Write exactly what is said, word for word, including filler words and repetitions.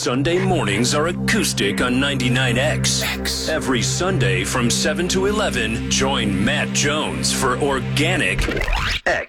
Sunday mornings are acoustic on ninety-nine X. Every Sunday from seven to eleven, join Matt Jones for Organic X.